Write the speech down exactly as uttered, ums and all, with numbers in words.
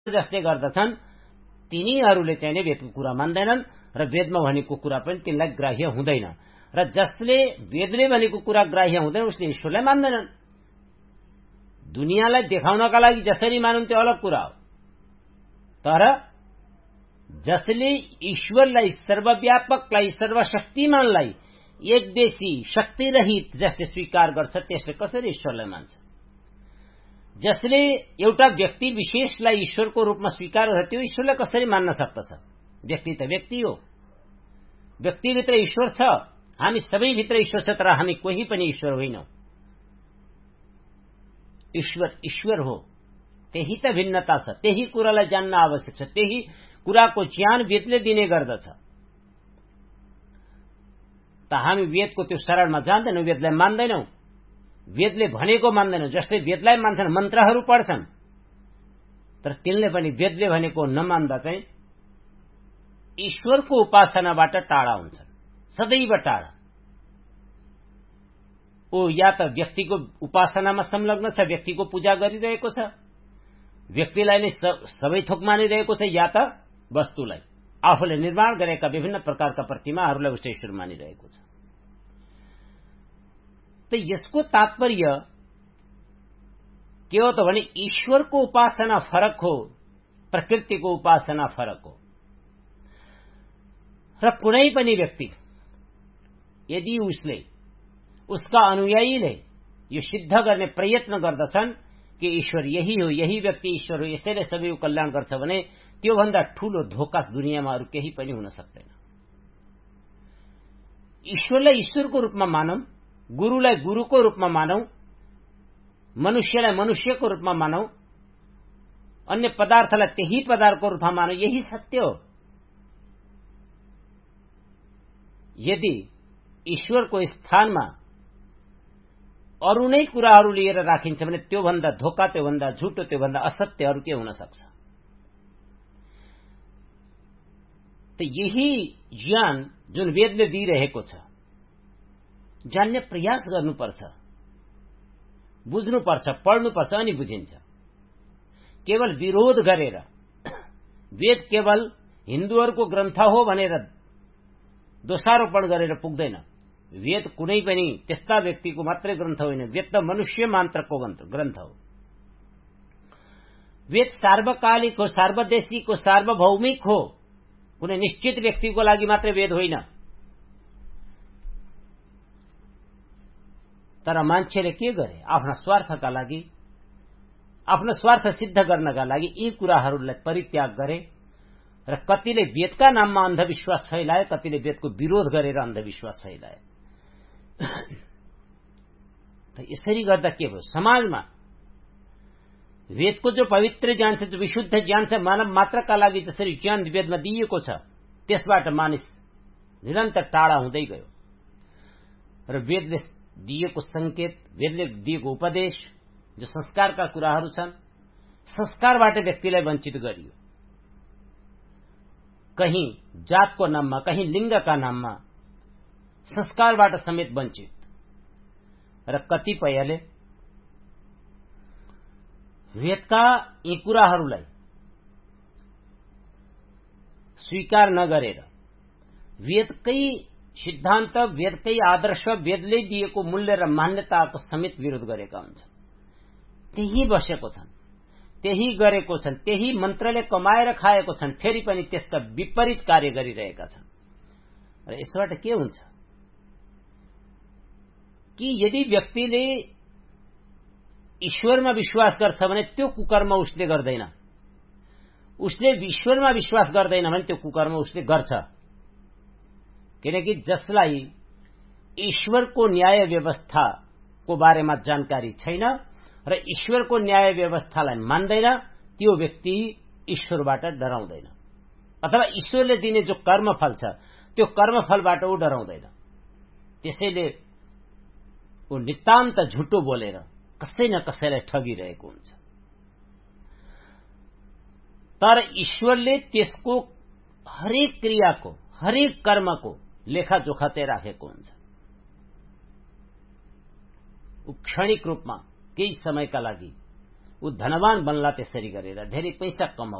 जसले गर्दछन् तिनीहरूले चाहिँ नि वेदको कुरा मान्दैनन् र वेदमा भनेको कुरा पनि तिनलाई ग्राह्य हुँदैन र जसले वेदले भनेको कुरा ग्राह्य हुँदैन उसले ईश्वरलाई मान्दैनन्। दुनियाँलाई देखाउनका लागि जसरी मानुन् त्यो अलग कुरा हो, तर जसले ईश्वरलाई, सर्वव्यापकलाई, सर्वशक्तिमानलाई एकदेशी शक्तिरहित जसले स्वीकार गर्छ त्यसले कसरी ईश्वरलाई मान्छ? जसले एउटा व्यक्ति विशेषलाई ईश्वरको रूपमा स्वीकार गर्छ त्यो ईश्वरलाई कसरी मान्न सक्दछ? व्यक्ति त व्यक्ति हो, व्यक्तिभित्र ईश्वर छ, हामी सबैभित्र ईश्वर छ, तर हामी कोही पनि ईश्वर होइनौं। ईश्वर ईश्वर हो, त्यही त भिन्नता छ। त्यही कुरालाई जान्न आवश्यक छ, त्यही कुराको ज्ञान वेदले दिने गर्दछ। त हामी वेदको त्यो शरणमा जान्दैनौं, वेदलाई मान्दैनौं, वेदले भनेको मान्दैनौं। जसले वेदलाई मान्छन् मन्त्रहरू पढ्छन्, तर तिनले पनि वेदले भनेको नमान्दा चाहिँ ईश्वरको उपासनाबाट टाढा हुन्छन्, सदैव टाढा। ओ या त व्यक्तिको उपासनामा संलग्न छ, व्यक्तिको पूजा गरिरहेको छ, व्यक्तिलाई नै सबै थोक मानिरहेको छ, या त वस्तुलाई, आफूले निर्माण गरेका विभिन्न प्रकारका प्रतिमाहरूलाई उसले ईश्वर मानिरहेको छ। त यसको तात्पर्य के हो त भने ईश्वरको उपासना फरक हो, प्रकृतिको उपासना फरक हो। र कुनै पनि व्यक्ति यदि उसले, उसका अनुयायीले यो सिद्ध गर्ने प्रयत्न गर्दछन् कि ईश्वर यही हो, यही व्यक्ति ईश्वर हो, यसैले सबैको कल्याण गर्छ भने त्योभन्दा ठूलो धोका दुनियाँमा अरू केही पनि हुन सक्दैन। ईश्वरलाई ईश्वरको रूपमा मानौं, गुरुलाई गुरुको रूपमा मानौं, मनुष्यलाई मनुष्यको रूपमा मानौं, अन्य पदार्थलाई त्यही पदार्थको रूपमा मानौं, यही सत्य हो। यदि ईश्वरको स्थानमा अरू नै कुराहरू लिएर राखिन्छ भने त्योभन्दा धोका, त्योभन्दा झुटो, त्योभन्दा असत्य अरू के हुन सक्छ? त यही ज्ञान जुन वेदले दिइरहेको छ, जान्ने प्रयास गर्नुपर्छ, बुझ्नुपर्छ, पढ्नुपर्छ, अनि बुझिन्छ। केवल विरोध गरेर वेद केवल हिन्दूहरूको ग्रन्थ हो भनेर दोषारोपण गरेर पुग्दैन। वेद कुनै पनि त्यस्ता व्यक्तिको मात्रै ग्रन्थ होइन, वेद त मनुष्य मात्रको ग्रन्थ हो। वेद सार्वकालिक हो, सार्वदेशिक हो, सार्वभौमिक हो, कुनै निश्चित व्यक्तिको लागि मात्रै वेद होइन। तर मान्छेले के गरे? आफ्ना स्वार्थका लागि, आफ्नो स्वार्थ सिद्ध गर्नका लागि यी कुराहरूलाई परित्याग गरे र कतिले वेदका नाममा अन्धविश्वास फैलाए, कतिले वेदको विरोध गरेर अन्धविश्वास फैलाए। त यसरी गर्दा के भयो? समाजमा वेदको जो पवित्र ज्ञान छ, जो विशुद्ध ज्ञान छ, मानव मात्रका लागि जसरी ज्ञान वेदमा दिइएको छ, त्यसबाट मानिस निरन्तर टाढा हुँदै गयो र वेदले दिएको संकेत, वेदले दिएको उपदेश, जो संस्कारका कुराहरू छन्, संस्कारबाट व्यक्तिलाई वञ्चित गरियो। कहीं जातको नाममा, कहीं लिङ्गका नाममा संस्कारबाट समेत वञ्चित। र कतिपयले वेदका यी कुराहरूलाई स्वीकार नगरेर वेदकै सिद्धान्त, वेदकै आदर्श, वेदले दिएको मूल्य र मान्यताको समेत विरोध गरेका हुन्छन्। त्यही बसेको छन्, त्यही गरेको छन्, त्यही मन्त्रले कमाएर खाएको छन्, फेरि पनि त्यसका विपरीत कार्य गरिरहेका छन्। र यसबाट के हुन्छ कि यदि व्यक्तिले ईश्वरमा विश्वास गर्छ भने त्यो कुकर्म उसले गर्दैन, उसले ईश्वरमा विश्वास गर्दैन भने त्यो कुकर्म उसले गर्छ। किनकि जसलाई ईश्वरको न्याय व्यवस्थाको बारेमा जानकारी छैन र ईश्वरको न्याय व्यवस्थालाई मान्दैन, त्यो व्यक्ति ईश्वरबाट डराउँदैन, अथवा ईश्वरले दिने जो कर्मफल छ त्यो कर्मफलबाट ऊ डराउँदैन। त्यसैले ऊ नितान्त झुटो बोलेर कसै न कसैलाई ठगिरहेको हुन्छ। तर ईश्वरले त्यसको हरेक क्रियाको, हरेक कर्मको लेखाजोखा चाहिँ राखेको हुन्छ। ऊ क्षणिक रूपमा केही समयका लागि ऊ धनवान बन्ला त्यसरी गरेर धेरै पैसा कमाऊ